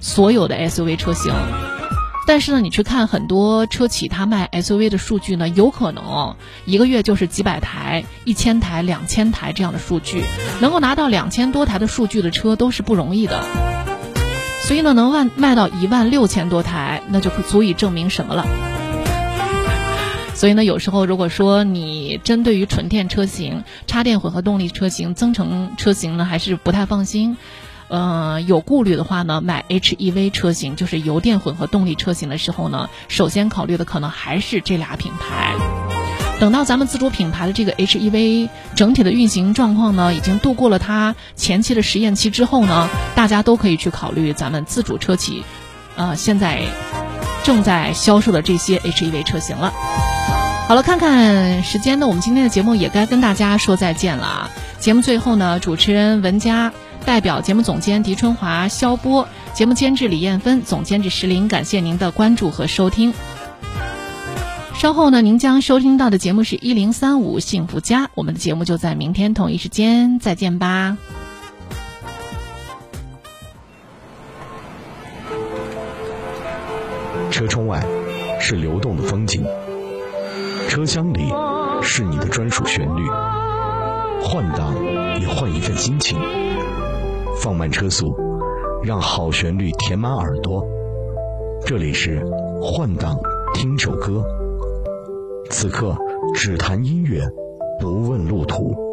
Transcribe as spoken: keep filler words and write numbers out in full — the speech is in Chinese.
所有的 S U V 车型。但是呢，你去看很多车企它卖 S U V 的数据呢，有可能哦，一个月就是几百台、一千台、两千台这样的数据，能够拿到两千多台的数据的车都是不容易的。所以呢，能卖卖到一万六千多台，那就可足以证明什么了。所以呢，有时候如果说你针对于纯电车型、插电混合动力车型、增程车型呢，还是不太放心。呃，有顾虑的话呢，买 H E V 车型，就是油电混合动力车型的时候呢，首先考虑的可能还是这俩品牌。等到咱们自主品牌的这个 H E V 整体的运行状况呢，已经度过了它前期的实验期之后呢，大家都可以去考虑咱们自主车企，呃，现在正在销售的这些 H E V 车型了。好了，看看时间呢，我们今天的节目也该跟大家说再见了啊。节目最后呢，主持人文佳代表节目总监狄春华、肖波，节目监制李艳芬，总监制石林，感谢您的关注和收听。稍后呢，您将收听到的节目是一零三五幸福家，我们的节目就在明天同一时间再见吧。 车窗外是流动的风景，车厢里是你的专属旋律，换挡也换一份心情。放慢车速，让好旋律填满耳朵。这里是换挡听首歌，此刻只谈音乐，不问路途。